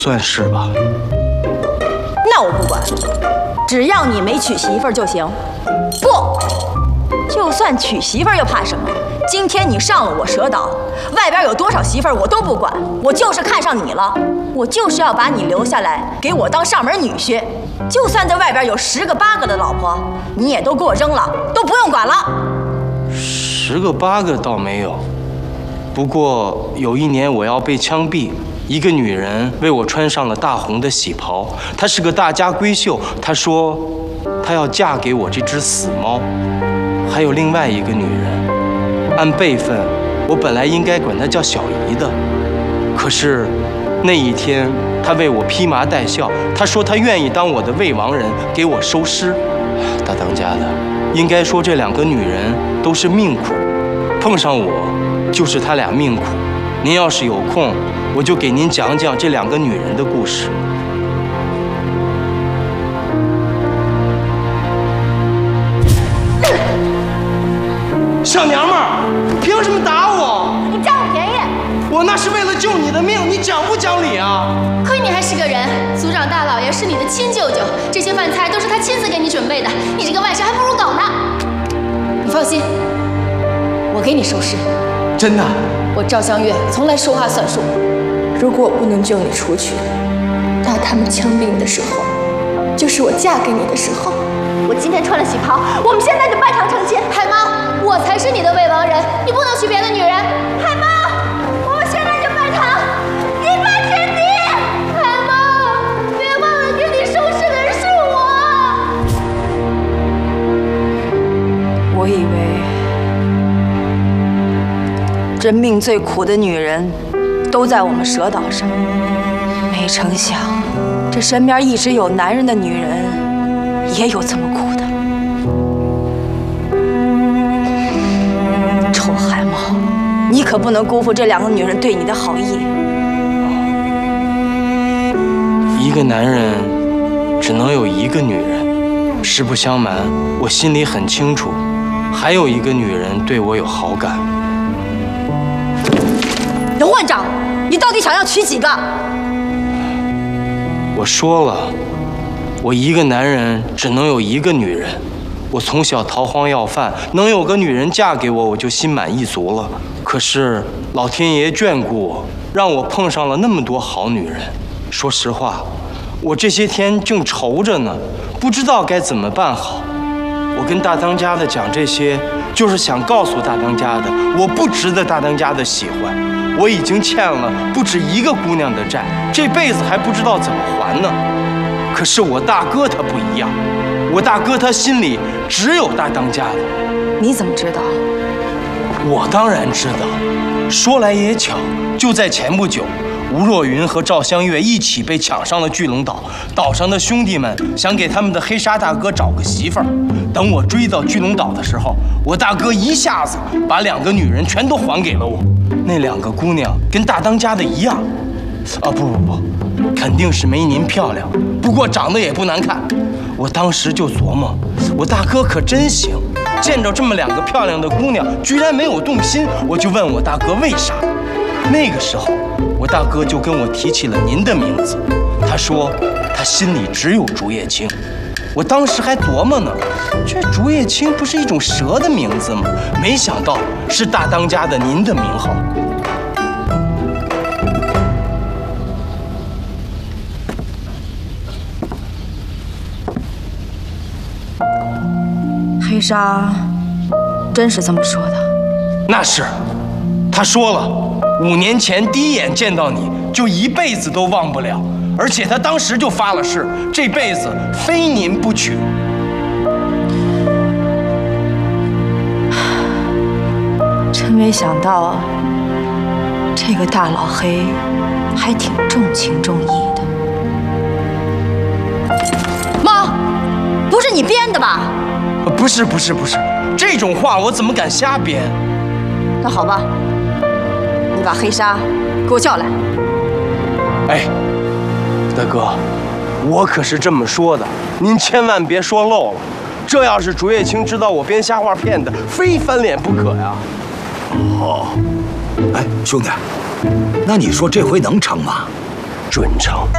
算是吧。 那我不管，只要你没娶媳妇儿就行。不，就算娶媳妇儿又怕什么？今天你上了我蛇岛，外边有多少媳妇儿我都不管，我就是看上你了，我就是要把你留下来给我当上门女婿。就算在外边有10个8个的老婆，你也都给我扔了，都不用管了。 10个8个倒没有，不过有一年我要被枪毙，一个女人为我穿上了大红的喜袍，她是个大家闺秀，她说她要嫁给我这只死猫。还有另外一个女人，按辈分，我本来应该管她叫小姨的，可是那一天她为我披麻戴孝，她说她愿意当我的未亡人，给我收尸。大当家的，应该说这2个女人都是命苦，碰上我就是她俩命苦。您要是有空，我就给您讲讲这2个女人的故事。小娘们儿，凭什么打我？ 你占我便宜！ 我那是为了救你的命，你讲不讲理啊？ 亏你还是个人，族长大老爷是你的亲舅舅，这些饭菜都是他亲自给你准备的，你这个外甥还不如狗呢。你放心，我给你收尸。 真的？ 我赵香月从来说话算数。 如果我不能救你出去，那他们枪毙你的时候，就是我嫁给你的时候。 我今天穿了喜袍，我们现在就办场成亲。 海猫，我才是你的未亡人，你不能娶别的女人。 海猫，我们现在就办场，你办天地。 海猫，别忘了给你收尸的人是我。 我以为这命最苦的女人都在我们蛇岛上，没成想这身边一直有男人的女人也有这么苦的。臭海猫，你可不能辜负这2个女人对你的好意。 一个男人只能有1个女人，实不相瞒，我心里很清楚，还有一个女人对我有好感。 刘焕章，你到底想要娶几个？ 我说了，我一个男人只能有1个女人。我从小逃荒要饭，能有个女人嫁给我，我就心满意足了。可是老天爷眷顾我，让我碰上了那么多好女人。说实话，我这些天正愁着呢，不知道该怎么办好。我跟大当家的讲这些，就是想告诉大当家的，我不值得大当家的喜欢。我已经欠了不止1个姑娘的债，这辈子还不知道怎么还呢。可是我大哥他不一样，我大哥他心里只有大当家的。 你怎么知道？ 我当然知道。说来也巧，就在前不久，吴若云和赵香月一起被抢上了巨龙岛，岛上的兄弟们想给他们的黑沙大哥找个媳妇儿。等我追到巨龙岛的时候，我大哥一下子把2个女人全都还给了我。那2个姑娘跟大当家的一样，不，肯定是没您漂亮，不过长得也不难看。我当时就琢磨，我大哥可真行，见着这么2个漂亮的姑娘，居然没有动心。我就问我大哥为啥。那个时候，我大哥就跟我提起了您的名字，他说他心里只有竹叶青。我当时还琢磨呢，这竹叶青不是一种蛇的名字吗？没想到是大当家的您的名号。 黑沙真是这么说的？ 那是，他说了，5年前第一眼见到你就一辈子都忘不了，而且他当时就发了誓，这辈子非您不娶。 真没想到，这个大老黑还挺重情重义的。妈，不是你编的吧？ 不是，这种话我怎么敢瞎编？ 那好吧，你把黑沙给我叫来。 哎，大哥，我可是这么说的，您千万别说漏了。这要是竹叶青知道我编瞎话骗的，非翻脸不可呀。 哦，哎，兄弟，那你说这回能成吗？ 准成。